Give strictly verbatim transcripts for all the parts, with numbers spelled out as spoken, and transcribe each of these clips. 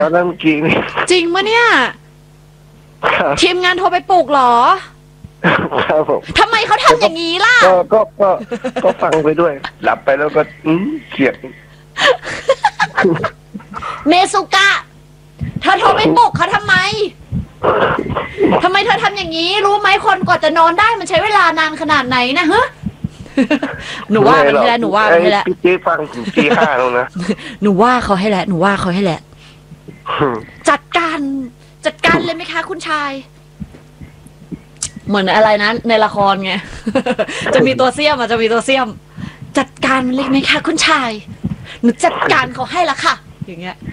ตอนนั้นเมื่อกี้นี่จริงมะเนี่ยครับทีมงานโทรไปปลุกเหรอครับผมทำไมเขาทำอย่างนี้ล่ะก็ก็ก็ก็ฟังไปด้วย หลับไปแล้วก็อืมเสียงเมสุกะเธอโทรไปปลุกเขาทำไมทำไมเธอทำอย่างนี้รู้ไหมคนกว่าจะนอนได้มันใช้เวลานานขนาดไหนนะฮะหนูว่ามันให้แล้วหนูว่ามันให้แล้วพี่เจ๊ฟังถึงตีห้าแล้วนะหนูว่าเขาให้แล้วหนูว่าเขาให้แล้วจัดการจัดการเลยไหมคะคุณชายเหมือนอะไรนะในละครไง จะมีตัวเสี้ยมอ่ะจะมีตัวเสี้ยม จัดการมันเลยไหมคะคุณชายหนูจัดการเขาให้ละค่ะอย่างเงี้ย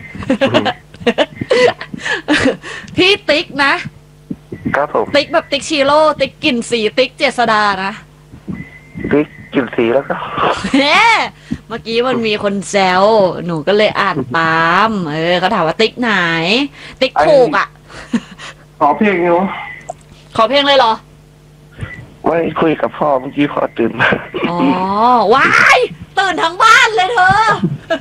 พี่ติ๊กนะครับผมติ๊กแบบติ๊กชิโร่ติ๊กกลิ่นสีติ๊กเจษดานะติ๊กกินสีแล้วก็เมื่อกี้มันมีคนแซวหนูก็เลยอ่านตามเออเขาถามว่าติ๊กไหนติ๊กถูกอ่ะขอเพลงเนาะขอเพลงเลยเหรอไม่คุยกับพ่อเมื่อกี้พ่อตื่นมาอ๋อว้ายตื่นทั้งบ้านเลยเธอ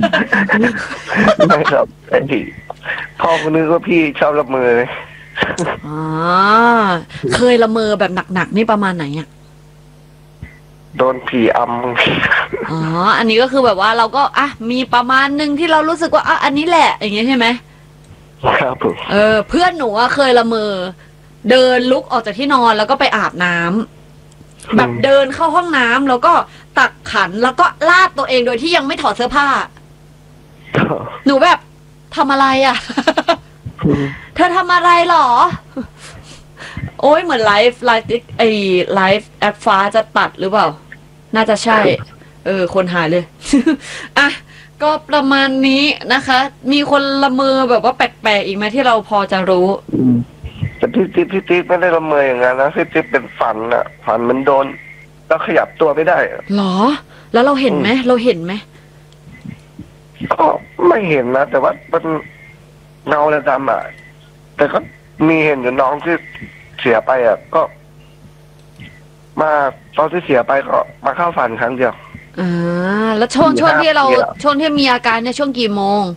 ไม่ครับไอ้ที่พ่อคนนึกว่าพี่ชอบละเมอเลยอ๋อเคยละเมอแบบหนักๆนี่ประมาณไหนอ่ะโดนผีอำอ๋ออันนี้ก็คือแบบว่าเราก็อ่ะมีประมาณหนึ่งที่เรารู้สึกว่าอ่ะอันนี้แหละอย่างเงี้ยใช่ไหมครับผมเออเพื่อนหนูอะเคยละเมอเดินลุกออกจากที่นอนแล้วก็ไปอาบน้ำแบบเดินเข้าห้องน้ำแล้วก็ตักขันแล้วก็ลาดตัวเองโดยที่ยังไม่ถอดเสื้อผ้าหนูแบบทำอะไรอ่ะ เธอทำอะไรหรอโอ้ยเหมือนไลฟ์ไลฟ์ไอไลฟ์แอดฟ้าจะตัดหรือเปล่าน่าจะใช่เออคนหายเลย อ่ะก็ประมาณนี้นะคะ มีคนละเมอแบบว่าแปลกๆอีกไหมที่เราพอจะรู้แต่พี่ติ๊กพี่ติ๊กไม่ได้ละเมออย่างนั้นนะพี่ติ๊กเป็นฝันอะฝันมันโดนแล้วขยับตัวไม่ได้หรอแล้วเราเห็นไหมเราเห็นไหมก็ไม่เห็นนะแต่ว่ามันเงาดำอะแต่ก็มีเห็นอยู่น้องที่เสียไปอ่ะก็มาตอนที่เสียไปก็มาเข้าฝันครั้งเดียวอ่าแล้วช่วงช่วงที่เราช่วงที่มีอาการเนี่ยช่วงกี่โมง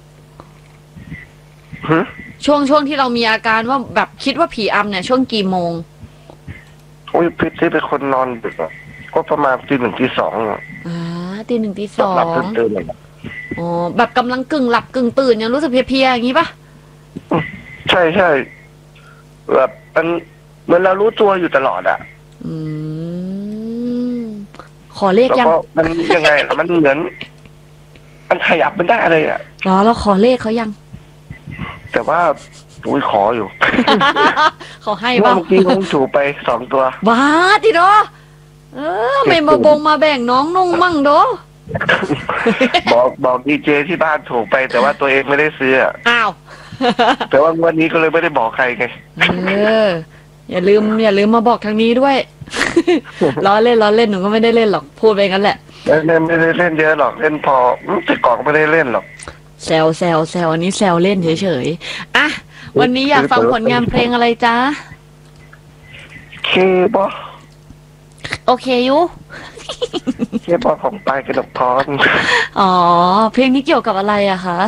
ช่วงช่วงที่เรามีอาการว่าแบบคิดว่าผีอำเนี่ยช่วงกี่โมงโอ้ยพี่ที่เป็นคนนอนดึกอ่ะก็ประมาณตีหนึ่งตีสองอ่ะอ่าตีหนึ่งตีสองหลับตื่นเลยอ๋อแบบกำลังกึ่งหลับกึ่งตื่นยังรู้สึกเพลียๆอย่างนี้ปะใช่ใช่แบบมันเหมือนเรารู้ตัวอยู่ตลอดอ่ะอืมขอเลขยังมันยังไงมันเหมือนมันขยับมันได้อะไรอ่ะรอเราขอเลขเขายังแต่ว่าอุ้ยขออยู่ขอให้บ้างเมื่อกี้ผมถูกไปสองตัวบ้าดิโดเออไม่มาบงมาแบ่งน้องนุ่งมั่งโดบอกบอกดีเจที่บ้านถูกไปแต่ว่าตัวเองไม่ได้ซื้ออ้าวแต่ว่าวันนี้ก็เลยไม่ได้บอกใครไงเอออย่าลืมอย่าลืมมาบอกทางนี้ด้วยล้อเล่นล้อเล่นหนูก็ไม่ได้เล่นหรอกพูดไปงั้นแหละไม่ไม่ได้เล่นเยอะหรอกเล่นพอแต่ก่อนไม่ได้เล่นหรอกแซวแซวแซวอันนี้แซวเล่นเฉยๆอ่ะวันนี้อยากฟังผลงานเพลงอะไรจ๊ะเคบอโอเคยูเคบอของปลายกระดกทอนอ๋อเพลงนี้เกี่ยวกับอะไรอะคะ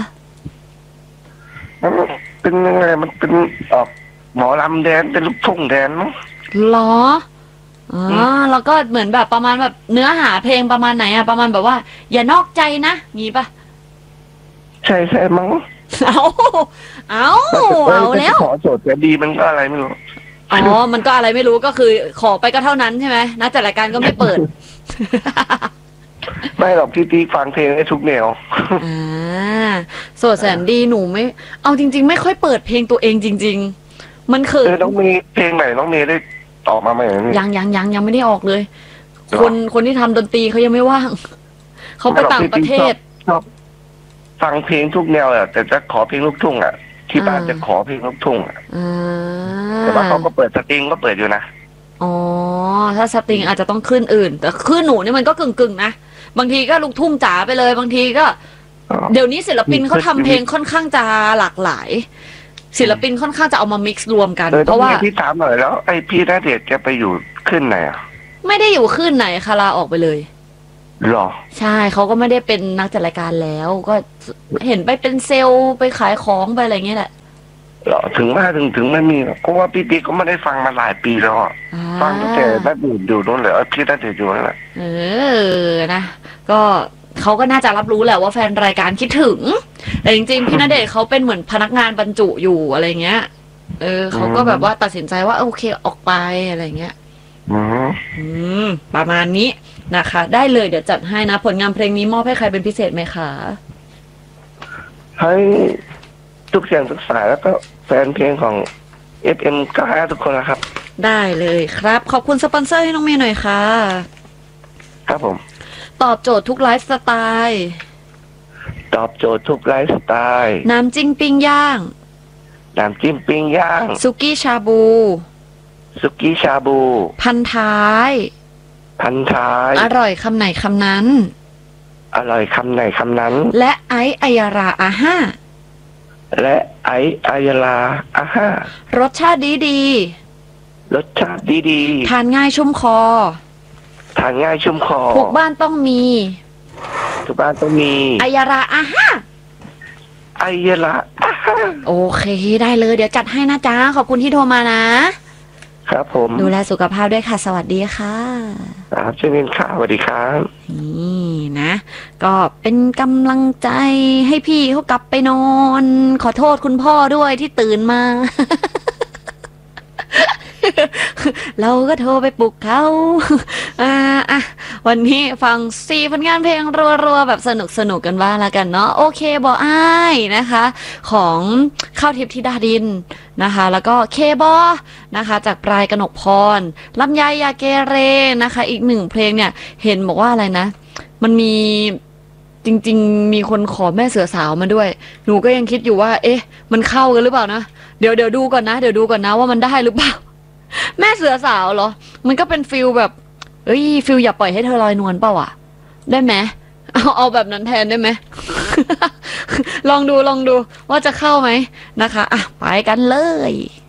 เป็นยังไงมันเป็นออกหมอลำแดนเป็นลูกทุ่งแดนมั้งหรออ๋อแล้วก็เหมือนแบบประมาณแบบเนื้อหาเพลงประมาณไหนอะประมาณแบบว่าอย่านอกใจนะงี้ปะใช่ใช่มั้งเอาเอาเอาแล้วขอโจทย์แต่ดีมันก็อะไรไม่รู้อ๋อมันก็อะไรไม่รู้ก็คือขอไปก็เท่านั้นใช่ไหมนะจัดรายการก็ไม่เปิดไม่หรอกพี่ตีฟังเพลงได้ทุกแนวอ่าโสดแสนดีหนูไม่เอาจริงๆไม่ค่อยเปิดเพลงตัวเองจริงๆมันคือน้องเมย์เพลงไหนน้องเมย์ได้ออกมาไหมยังยังยังยังไม่ได้ออกเลยคนคนที่ทำดนตรีเขายังไม่ว่างเขาไปต่างประเทศชอบฟังเพลงทุกแนวอ่ะแต่จะขอเพลงลูกทุ่งอ่ะที่บ้านจะขอเพลงลูกทุ่งอ่ะแต่ว่าเขาก็เปิดสตริงก็เปิดอยู่นะอ๋อถ้าสตริงอาจจะต้องขึ้นอื่นแต่ขึ้นหนูนี่มันก็กึ่งกึ่งนะบางทีก็ลูกทุ่งจ๋าไปเลยบางทีก็เดี๋ยวนี้ศิลปินเขาทำเพลงค่อนข้างจะหลากหลายศิลปินค่อนข้างจะเอามามิกซ์รวมกันเพราะว่าพี่ถามหน่อยแล้วไอพี่ณเดชน์แกไปอยู่ขึ้นไหนอ่ะไม่ได้อยู่ขึ้นไหนคาราออกไปเลยหรอใช่เขาก็ไม่ได้เป็นนักจัดรายการแล้วก็เห็นไปเป็นเซลล์ไปขายของไปอะไรเงี้ยแหละหรอถึงว่าถึงถึงไม่มีเพราะว่าพี่ติ๊กก็ไม่ได้ฟังมาหลายปีแล้วฟังตั้งแต่นัดดื่มอยู่นู่นเลยพี่นัดดื่มอยู่นั่นแหละเออนะก็เขาก็น่าจะรับรู้แหละว่าแฟนรายการคิดถึงแต่จริงๆพี่ณเดชน์เขาเป็นเหมือนพนักงานบรรจุอยู่อะไรเงี้ยเออเขาก็แบบว่าตัดสินใจว่าโอเคออกไปอะไรเงี้ยอืมอืมประมาณนี้นะคะได้เลยเดี๋ยวจัดให้นะผลงานเพลงนี้มอบให้ใครเป็นพิเศษไหมคะให้ทุกเสียงทุกสายแล้วก็แฟนเพลงของ เอฟ เอ็ม เก้าสิบห้าทุกคนนะครับได้เลยครับขอบคุณสปอนเซอร์ให้น้องเมย์หน่อยค่ะครับผมตอบโจทย์ทุกไลฟ์สไตล์ตอบโจทย์ทุกไลฟ์สไตล์น้ำจิ้มปิ้งย่างน้ำจิ้มปิ้งย่างสุกี้ชาบูสุกี้ชาบูพันท้ายพันท้ายอร่อยคำไหนคำนั้นอร่อยคำไหนคำนั้นและไออัยราอาห้าและไออัยราอาห้ารสชาติดีดีรสชาติดีดีทานง่ายชุ่มคอทานง่ายชุ่มคอทุกบ้านต้องมีทุกบ้านต้องมีอัยราอาห้าอัยราอาห้าโอเคได้เลยเดี๋ยวจัดให้นะจ๊ะขอบคุณที่โทรมานะครับผมดูแลสุขภาพด้วยค่ะสวัสดีค่ะครับเชิญค่ะสวัสดีครับนี่นะก็เป็นกำลังใจให้พี่เขากลับไปนอนขอโทษคุณพ่อด้วยที่ตื่นมา เราก็โทรไปปลุกเขาอ่าอ่ะวันนี้ฟังสี่ผลงานเพลงรัวๆแบบสนุกสนุกกันบ้างละกันเนาะโอเคบอกอ้ายนะคะของข้าวทิพย์ธิดาดินนะคะแล้วก็เคบอนะคะจากปลายกนกพรลำไยยาเกเรนะคะอีกหนึ่งเพลงเนี่ยเห็นบอกว่าอะไรนะมันมีจริงๆมีคนขอแม่เสือสาวมาด้วยหนูก็ยังคิดอยู่ว่าเอ๊ะมันเข้ากันหรือเปล่านะเดี๋ยวเดี๋ยวดูก่อนนะเดี๋ยวดูก่อนนะว่ามันได้หรือเปล่าแม่เสือสาวเหรอมันก็เป็นฟิลแบบเอ้ยฟิลอย่าปล่อยให้เธอลอยนวลเปล่าอ่ะได้ไหมเอาเอาแบบนั้นแทนได้ไหม ลองดูลองดูว่าจะเข้าไหมนะคะอ่ะไปกันเลย